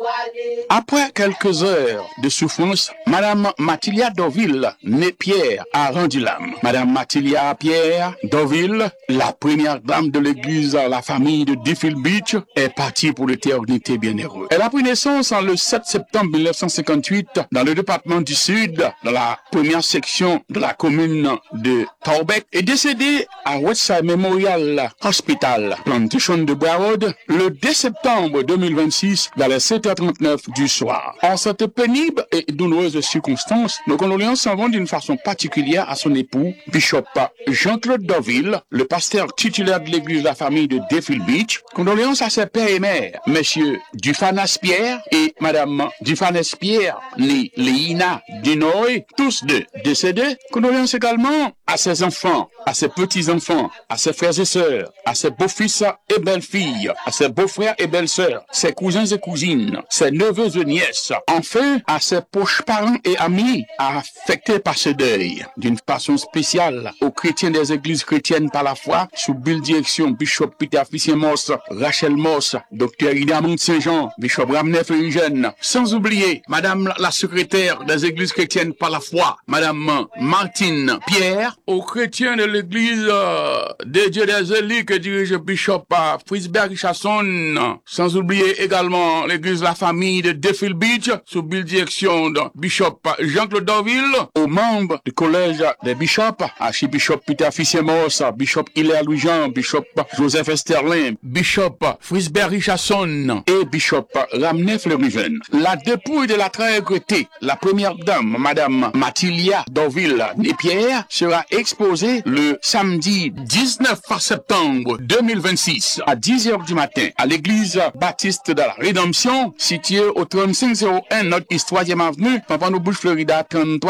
Après quelques heures de souffrance, Madame Mathilda Deauville, née Pierre, a rendu l'âme. Madame Mathilda Pierre Deauville, la première dame de l'église La Famille de Deauville Beach, est partie pour l'éternité bienheureuse. Elle a pris naissance le 7 septembre 1958 dans le département du Sud, dans la première section de la commune de Torbec, et décédée à Westside Memorial Hospital, Plantation de Broward, le 2 septembre 2026, vers les 7h39 du soir. En cette pénible et douloureuse circonstance, nos condoléances s'en vont d'une façon particulière à son époux, Bishop Jean-Claude Deauville, le pasteur titulaire de l'église de La Famille de Deauville Beach. Condoléances à ses pères et mères, messieurs Dufanas Pierre et madame Dufanas Pierre, née Léina Dunoy, tous deux décédés. Condoléances également à ses enfants, à ses petits-enfants, à ses frères et sœurs, à ses beaux-fils et belles-filles, à ses beaux-frères et belles-sœurs, ses cousins et cousines, ses neveux et nièces, enfin à ses proches parents et amis affectés par ce deuil. D'une façon spéciale aux chrétiens des églises chrétiennes par la foi, sous Bill Direction, Bishop Peter Ficien-Moss, Rachel Moss, Dr. Ida Mont-Saint-Jean, Bishop Ramnef Eugène, sans oublier Madame la secrétaire des églises chrétiennes par la foi, Madame Martine Pierre, aux chrétiens de l'église des Dieux des Élus que dirige Bishop Frisberg Chasson, sans oublier également l'église La Famille de Deauville Beach, sous Bill Direction de Bishop Jean-Claude Deauville, aux membres du collège des bishops, Archibishop Peter Ficien-Moss, Bishop Hilaire Louis-Jean, Bishop Joseph Esterlin, Bishop Frisberg Chasson et Bishop Ramnef Eugène. La dépouille de la très regrettée, la première dame, Madame Mathilda Deauville Népierre, sera exposée le samedi 19 septembre 2026 à 10h du matin à l'église baptiste de la Rédemption, située au 3501 Nord-Est 3e Avenue, Pampano-Bouche, Florida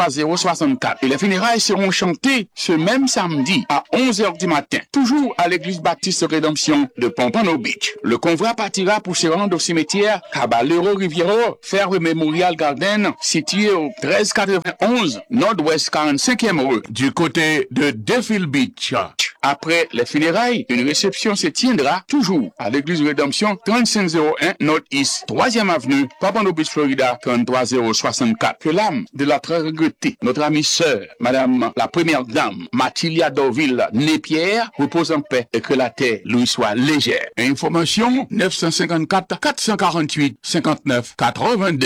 33064. Et les funérailles seront chantées ce même samedi à 11h du matin, toujours à l'église baptiste Rédemption de Pompano Beach. Le convoi partira pour se rendre au cimetière Caballero Riviero, Ferre Memorial Garden, situé au 1391 Nord-Ouest 45e rue, du côté de Deauville Beach. Après les funérailles, une réception se tiendra toujours à l'église Rédemption 3501 Nord-Est 3e Avenue, Pompano Beach, Florida 33064. Que l'âme de la très regrettée, notre amie sœur, Madame la première dame, Mathilda Deauville Népierre, repose en paix et que la terre lui soit légère. Information 954 448 59 82.